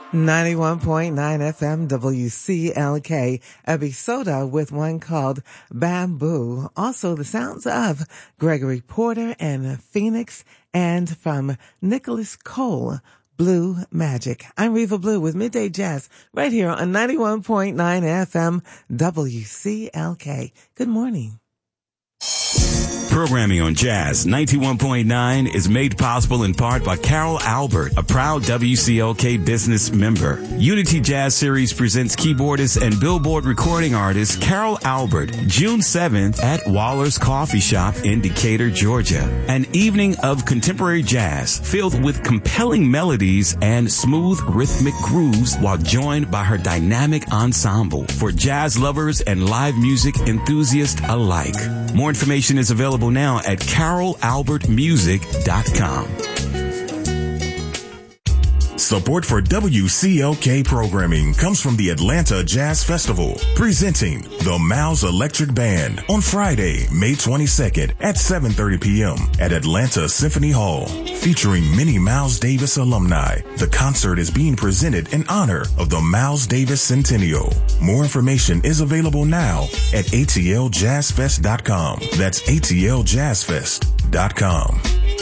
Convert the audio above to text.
91.9 FM WCLK, Ebisoda with one called Bamboo. Also the sounds of Gregory Porter and Phoenix, and from Nicholas Cole, Blue Magic. I'm Reva Blue with Midday Jazz right here on 91.9 FM WCLK. Good morning. Programming on Jazz 91.9 is made possible in part by Carol Albert, a proud WCLK business member. Unity Jazz Series presents keyboardist and Billboard recording artist Carol Albert, June 7th at Waller's Coffee Shop in Decatur, Georgia. An evening of contemporary jazz filled with compelling melodies and smooth rhythmic grooves while joined by her dynamic ensemble for jazz lovers and live music enthusiasts alike. More information is available now at carolalbertmusic.com. Support for WCLK programming comes from the Atlanta Jazz Festival, presenting the Miles Electric Band on Friday, May 22nd at 7:30 p.m. at Atlanta Symphony Hall, featuring many Miles Davis alumni. The concert is being presented in honor of the Miles Davis Centennial. More information is available now at atljazfest.com. That's atljazfest.com.